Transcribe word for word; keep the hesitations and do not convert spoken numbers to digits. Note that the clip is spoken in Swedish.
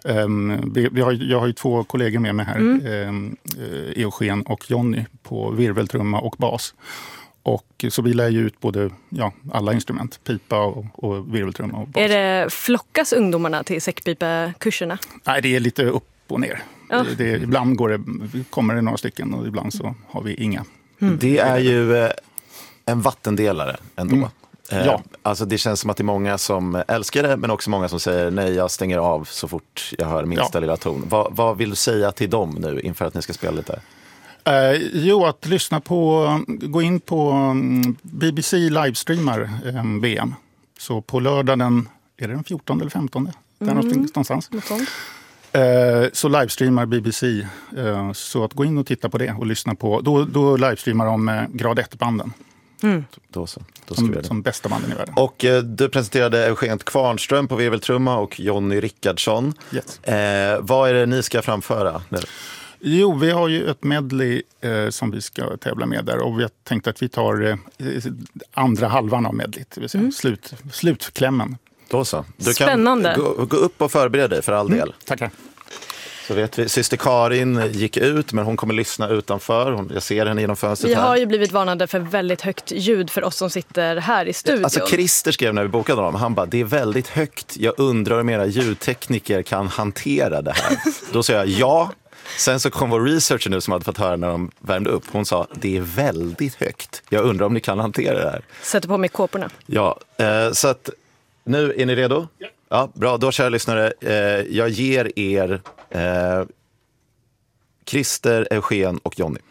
Um, vi, vi har, jag har ju två kollegor med mig här, mm. um, Eugen och Jonny på virveltrumma och bas. Och så vi lär ju ut både ja, alla instrument, pipa och, och virveltrumma och bas. Är det flockas ungdomarna till säckpipa-kurserna? Nej, det är lite upp och ner. Ja. Det, det, ibland går det, kommer det några stycken och ibland så har vi inga. Mm. Det är ju eh, en vattendelare ändå. Mm. Eh, ja. Alltså det känns som att det är många som älskar det, men också många som säger nej, jag stänger av så fort jag hör minsta ja. lilla ton. Va, vad vill du säga till dem nu inför att ni ska spela lite? Eh, jo, att lyssna på, gå in på um, B B C livestreamar um, V M. Så på lördag den, är det den fjortonde eller femtonde? Mm. Där någonstans. Eh, så livestreamar B B C. Eh, så att gå in och titta på det och lyssna på, då, då livestreamar de eh, grad ett-banden. Mm. Då så. Då ska som, vi det. som bästa banden i världen. Och eh, du presenterade Eugen Kvarnström på virveltrumma och Jonny Rickardsson. Yes. Eh, vad är det ni ska framföra nu? Jo, vi har ju ett medley eh, som vi ska tävla med där och vi har tänkt att vi tar eh, andra halvan av medleyt, det vill säga mm. slut, slutklämmen. Då så. Du Spännande. kan gå, gå upp och förbereda dig för all del. Mm, tackar. Så vet vi, syster Karin gick ut, men hon kommer lyssna utanför. Hon, jag ser henne genom fönstret här. Vi har här. ju blivit varnade för väldigt högt ljud för oss som sitter här i studion. Alltså Christer skrev när vi bokade honom, han bara, det är väldigt högt. Jag undrar om era ljudtekniker kan hantera det här. Då sa jag ja. Sen så kom vår researcher nu som hade fått höra när de värmde upp. Hon sa, det är väldigt högt. Jag undrar om ni kan hantera det här. Sätter på mig kåporna. Ja, eh, så att nu är ni redo? Ja. Ja, bra, då kära lyssnare. Eh, jag ger er eh, Christer, Eugen och Jonny.